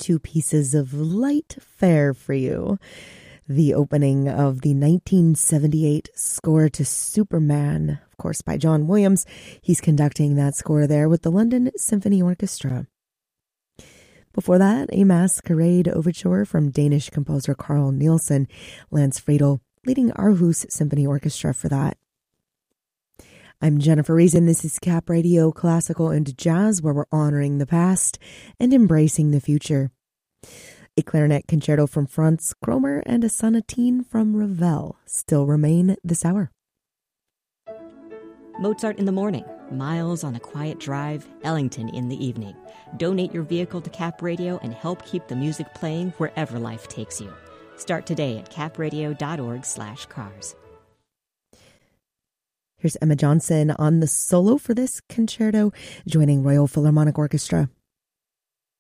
two pieces of light fare for you. The opening of the 1978 score to Superman, of course, by John Williams. He's conducting that score there with the London Symphony Orchestra. Before that, a Masquerade overture from Danish composer Carl Nielsen, Lance Friedel leading Aarhus Symphony Orchestra for that. I'm Jennifer Reason. This is Cap Radio Classical and Jazz, where we're honoring the past and embracing the future. A clarinet concerto from Franz Kromer and a sonatine from Ravel still remain this hour. Mozart in the morning, Miles on a quiet drive, Ellington in the evening. Donate your vehicle to Cap Radio and help keep the music playing wherever life takes you. Start today at capradio.org/cars. Here's Emma Johnson on the solo for this concerto, joining Royal Philharmonic Orchestra.